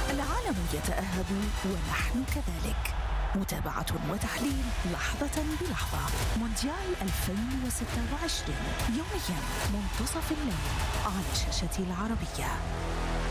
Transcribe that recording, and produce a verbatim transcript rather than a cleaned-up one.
العالم يتأهب ونحن كذلك. متابعة وتحليل لحظة بلحظة. مونديال ألفين وستة وعشرين يوميا منتصف الليل على شاشة العربية.